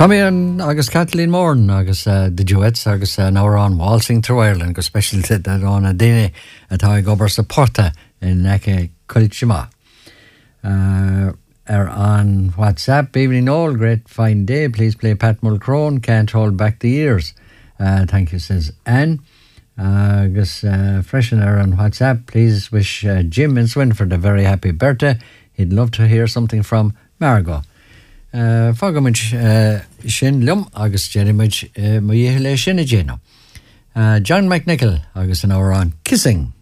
Tommy and agus Kathleen Moran agus the duets agus now we're on Waltzing Through Ireland go special that on a dine atá gobar sa Porta in Neke Culchima. On WhatsApp, evening all, great fine day. Please play Pat Mulcrone, Can't Hold Back the Years. Thank you, says Anne. Agus freshener on WhatsApp, please wish Jim in Swinford a very happy birthday. He'd love to hear something from Margot. Fagamid Shin Lum, Agus Jerimid Muyele Shinajeno. John McNichol, Agus an hour on Kissing.